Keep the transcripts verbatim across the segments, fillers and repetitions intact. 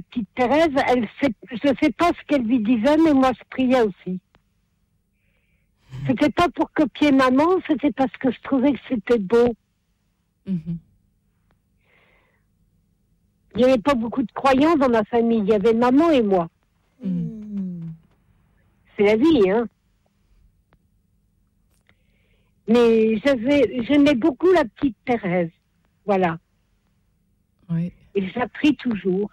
petite Thérèse, elle sait, je ne sais pas ce qu'elle lui disait, mais moi je priais aussi. C'était pas pour copier maman, c'était parce que je trouvais que c'était beau. Mm-hmm. Il n'y avait pas beaucoup de croyants dans ma famille, il y avait maman et moi. Mm. C'est la vie, hein. Mais j'avais, j'aimais beaucoup la petite Thérèse. Voilà. Oui. Et je la prie toujours.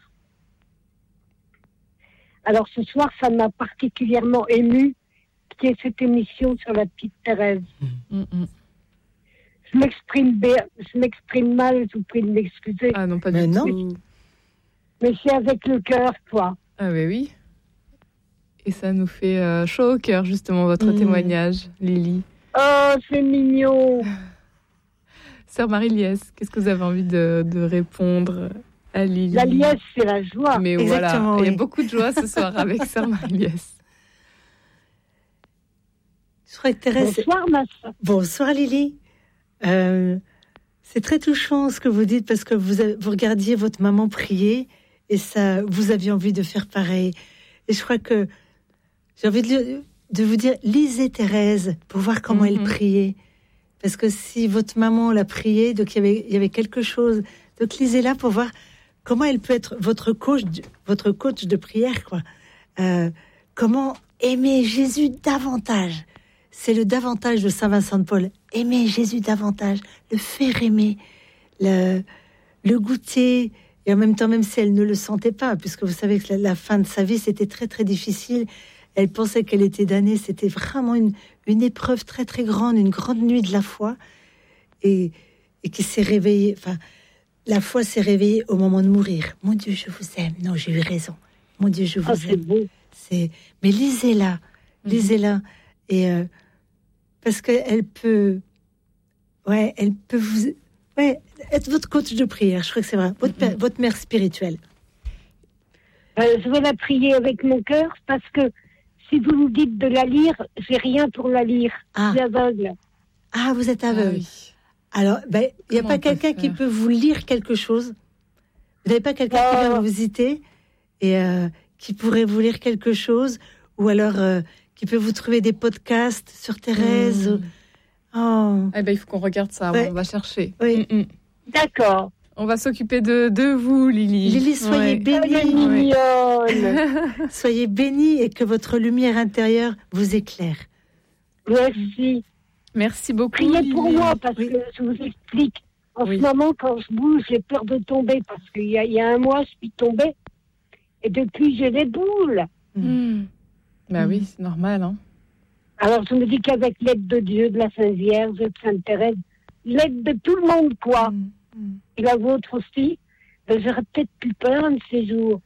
Alors ce soir, ça m'a particulièrement émue qu'il y ait cette émission sur la petite Thérèse. Mm-mm. Je m'exprime bien, je m'exprime mal, je vous prie de m'excuser. Ah non, pas Mais du non. tout. Mais c'est avec le cœur, quoi. Ah oui, oui. Et ça nous fait euh, chaud au cœur, justement, votre Mmh. témoignage, Lily. Oh, c'est mignon. Sœur Marie-Liesse, qu'est-ce que vous avez envie de, de répondre à Lily? La liesse, c'est la joie. Mais Exactement, voilà, il y oui. a beaucoup de joie ce soir avec Sœur Marie-Liesse. Je crois que Thérèse... Bonsoir, ma soeur. Bonsoir Lily. Euh, c'est très touchant ce que vous dites parce que vous, avez- vous regardiez votre maman prier et ça, vous aviez envie de faire pareil. Et je crois que j'ai envie de, de vous dire, lisez Thérèse pour voir comment Mhm. elle priait. Parce que si votre maman l'a prié, donc il y avait, il y avait quelque chose. Donc lisez-la pour voir comment elle peut être votre coach, de- votre coach de prière, quoi. Euh, comment aimer Jésus davantage. C'est le davantage de Saint Vincent de Paul. Aimer Jésus davantage, le faire aimer, le, le goûter. Et en même temps, même si elle ne le sentait pas, puisque vous savez que la, la fin de sa vie, c'était très, très difficile. Elle pensait qu'elle était damnée. C'était vraiment une, une épreuve très, très grande, une grande nuit de la foi. Et, et qui s'est réveillée. Enfin, la foi s'est réveillée au moment de mourir. Mon Dieu, je vous aime. Non, j'ai eu raison. Mon Dieu, je vous Oh, c'est aime. beau. C'est... Mais lisez-la. Lisez-la. Et euh, parce qu'elle peut, ouais, elle peut vous, ouais, être votre coach de prière. Je crois que c'est vrai, votre, père- votre mère spirituelle. Euh, je vais la prier avec mon cœur parce que si vous me dites de la lire, j'ai rien pour la lire. Ah. Je suis aveugle. Ah, vous êtes Ah aveugle. oui. Alors, ben, il n'y a Comment pas on peut quelqu'un qui faire peut vous lire quelque chose. Vous n'avez pas quelqu'un qui vient Oh. vous visiter et euh, qui pourrait vous lire quelque chose, ou alors euh, qui peut vous trouver des podcasts sur Thérèse. Mmh. ou- Oh, Eh ben, il faut qu'on regarde ça, Ouais. on va chercher. Oui. Mm-mm. D'accord. On va s'occuper de, de vous, Lily. Lily, soyez Ouais. Elle est bénie, mignonne. soyez bénie et que votre lumière intérieure vous éclaire. Merci. Merci beaucoup. Priez pour Lily. moi parce Oui. que je vous explique. En Oui. ce moment, quand je bouge, j'ai peur de tomber parce qu'il y a, il y a un mois, je suis tombée. Et depuis, j'ai des boules. Mm. Bah Mm. oui, c'est normal. Hein. Alors, je me dis qu'avec l'aide de Dieu, de la Sainte Vierge, de Sainte Thérèse, l'aide de tout le monde, quoi, Mm, mm, et la vôtre aussi, ben, j'aurais peut-être plus peur un de ces jours.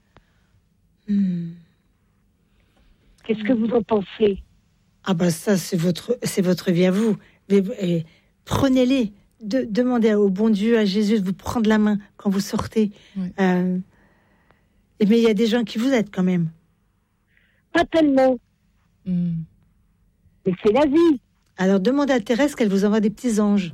mm. Qu'est-ce que vous en pensez? Ah bah ça, c'est votre, c'est votre vie à vous. Mais, et prenez-les. De, demandez au bon Dieu, à Jésus, de vous prendre la main quand vous sortez. Oui. Euh, et mais il y a des gens qui vous aident quand même. Pas tellement, Mm. mais c'est la vie. Alors demandez à Thérèse qu'elle vous envoie des petits anges.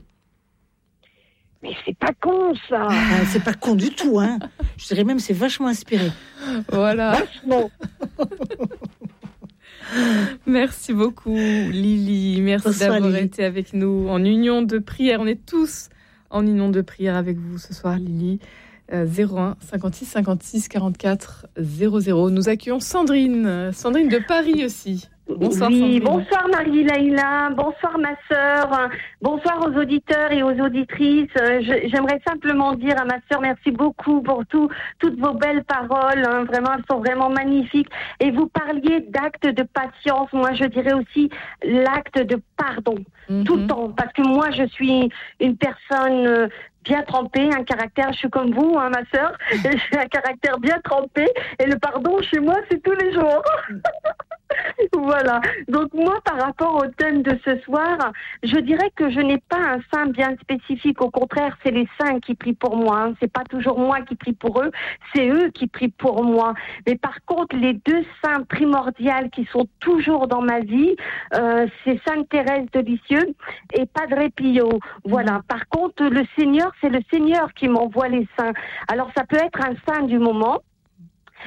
Mais c'est pas con, ça. Ah, c'est pas con du tout, hein. Je dirais même c'est vachement inspiré. Voilà. Vachement. Merci beaucoup, Lily. Merci Bonsoir, d'avoir Lily. été avec nous en union de prière. On est tous en union de prière avec vous ce soir, Lily. Euh, zéro un cinquante-six cinquante-six quarante-quatre zéro zéro. Nous accueillons Sandrine. Sandrine de Paris aussi. Bonsoir, Oui, Sandrine. bonsoir Marie-Laïla, bonsoir ma sœur, bonsoir aux auditeurs et aux auditrices. Euh, je- J'aimerais simplement dire à ma sœur merci beaucoup pour tout, toutes vos belles paroles, hein. Vraiment, elles sont vraiment magnifiques. Et vous parliez d'acte de patience, moi je dirais aussi l'acte de pardon, Mhm. tout le temps, parce que moi je suis une personne euh, bien trempée, un caractère, je suis comme vous, hein, ma sœur, j'ai un caractère bien trempé, et le pardon chez moi c'est tous les jours. Voilà. Donc moi, par rapport au thème de ce soir, je dirais que je n'ai pas un saint bien spécifique. Au contraire, c'est les saints qui prient pour moi. Hein. C'est pas toujours moi qui prie pour eux, c'est eux qui prient pour moi. Mais par contre, les deux saints primordiales qui sont toujours dans ma vie, euh, c'est Sainte Thérèse de Lisieux et Padre Pio. Voilà. Par contre, le Seigneur, c'est le Seigneur qui m'envoie les saints. Alors ça peut être un saint du moment.